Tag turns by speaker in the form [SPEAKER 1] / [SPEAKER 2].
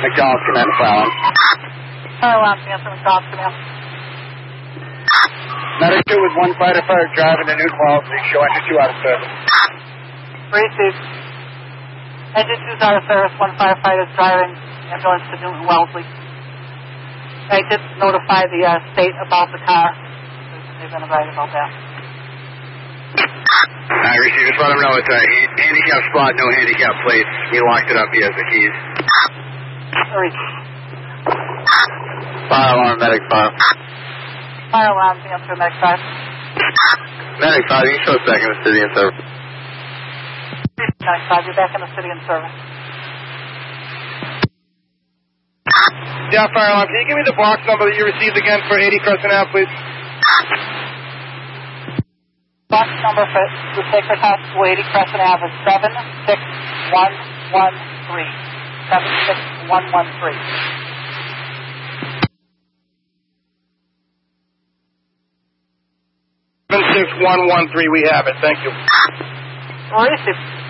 [SPEAKER 1] McDonald's command, fire alarm.
[SPEAKER 2] Fire alarm, answer McDonald's command.
[SPEAKER 1] Medic 2 with 1 fighter fire driving to Newton Wellesley. Show engine 2 out of service.
[SPEAKER 2] Received. Engine 2's out of service. 1 firefighter is driving ambulance to Newton Wellesley. I did notify the state about the car. They've been right about that.
[SPEAKER 1] I received. Just let him know it's a handicap spot, no handicap plates. He locked it up. He has the keys. Fire alarm, medic 5.
[SPEAKER 2] Fire alarm, answer medic 5.
[SPEAKER 1] Medic 5, you can show us back in the city in service.
[SPEAKER 2] Medic 5, you're back in the city in service.
[SPEAKER 3] Yeah, fire alarm. Can you give me the box number that you received again for 80 Crescent Ave, please?
[SPEAKER 2] Box number for the Sacred Heart to 80 Crescent Ave is 76113. 76113.
[SPEAKER 3] 76113, we have it. Thank you.
[SPEAKER 2] Received.